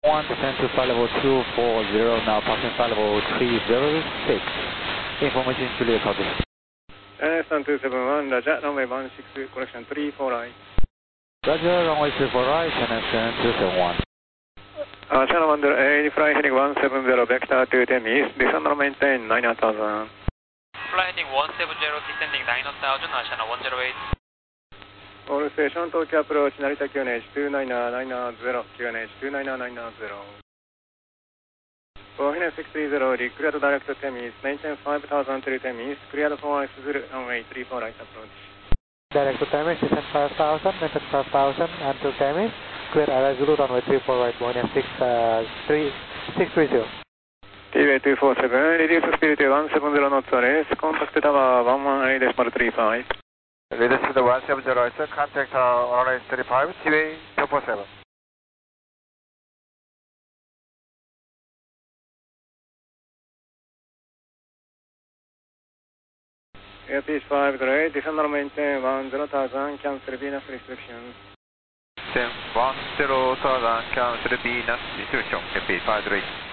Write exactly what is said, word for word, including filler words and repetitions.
one, descend to flight level two four zero, now passing flight level three zero six. Information Juliet copy. Uh, Sun two seven one, Roger, runway one six, correction three four right. Roger, runway three four right, channel Sun two seven one. Uh, channel one, uh, fly heading one seven zero, vector to ten east, descend and maintain nine thousand. Fly heading one seven zero, descending nine thousand, channel one zero eight. All station, Tokyo approach, Narita Q N H two nine nine zero, Q N H two nine nine zero. For Hina six three zero, cleared direct to Temis, maintain five thousand to Temis, cleared for X zero, runway three four right approach. Direct to Temis, descend five thousand, maintain five thousand, and to Temis, clear Area Zulu, runway three four right, Boeing six three zero. T V A two four seven, reduce speed to one seven zero knots race, contact tower one one eight decimal three five. Reduce speed to one seven zero, contact tower one one eight three five, T V A two four seven. Airspeed five grade, descend and maintain one zero thousand, cancel Venus restrictions. Ten one zero thousand, cancel Venus restriction, Airspeed five grade.